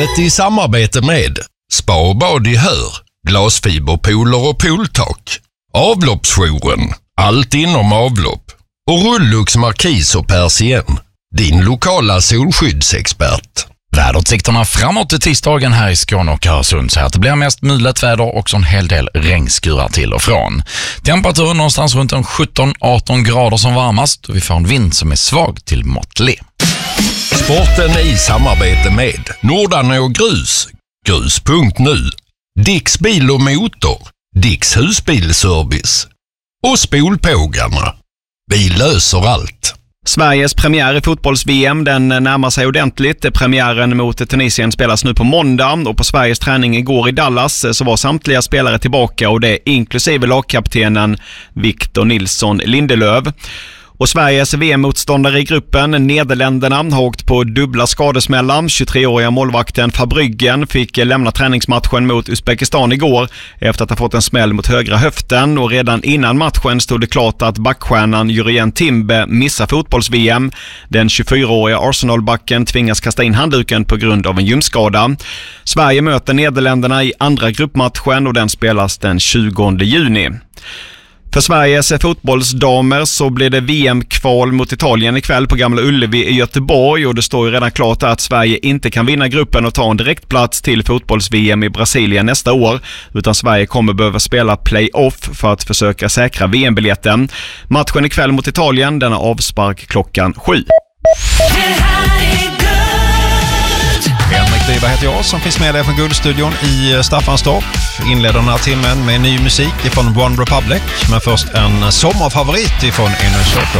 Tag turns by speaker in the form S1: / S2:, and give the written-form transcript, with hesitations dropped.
S1: Programmet i samarbete med Spa och bad i Hör, glasfiberpooler och pooltak, Avloppsjouren, allt inom avlopp och Rullux Markis och Persien, din lokala solskyddsexpert.
S2: Väderutsikterna framåt till tisdagen här i Skåne och Öresund så att det blir mest mulet väder och en hel del regnskurar till och från. Temperaturen någonstans runt en 17-18 grader som varmast och vi får en vind som är svag till måttlig.
S1: Sporten i samarbete med Nordarne och Grus, grus.nu, Dicks bil och motor, Dicks husbilservice och Spolpågarna. Vi löser allt.
S3: Sveriges premiär i fotbolls-VM, den närmar sig ordentligt. Premiären mot Tunisien spelas nu på måndag och på Sveriges träning igår i Dallas så var samtliga spelare tillbaka och det inklusive lagkaptenen Victor Nilsson Lindelöf. Och Sveriges VM-motståndare i gruppen, Nederländerna, har åkt på dubbla skadesmällar. 23-åriga målvakten Fabryggen fick lämna träningsmatchen mot Uzbekistan igår efter att ha fått en smäll mot högra höften. Och redan innan matchen stod det klart att backstjärnan Jurien Timbe missar fotbolls-VM. Den 24-åriga Arsenal-backen tvingas kasta in handduken på grund av en ljumskada. Sverige möter Nederländerna i andra gruppmatchen och den spelas den 20 juni. För Sveriges fotbollsdamer så blir det VM-kval mot Italien ikväll på Gamla Ullevi i Göteborg och det står ju redan klart att Sverige inte kan vinna gruppen och ta en direktplats till fotbolls-VM i Brasilien nästa år utan Sverige kommer behöva spela play-off för att försöka säkra VM-biljetten. Matchen ikväll mot Italien, den är avspark klockan 7.
S4: Henrik Dyba heter jag som finns med dig från Guldstudion i Staffanstorp. Inleder den här timmen med ny musik från One Republic. Men först en sommarfavorit från Inner Circle.